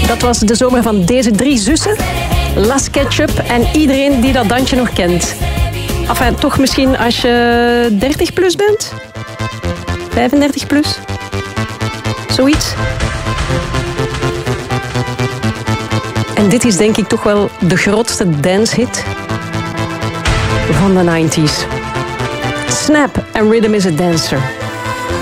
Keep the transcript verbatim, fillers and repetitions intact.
Dat was de zomer van deze drie zussen. Las Ketchup en iedereen die dat dansje nog kent. Enfin, toch misschien als je dertig plus bent? vijfendertig plus? Zoiets. En dit is denk ik toch wel de grootste dancehit van de negentig. Snap and Rhythm is a Dancer.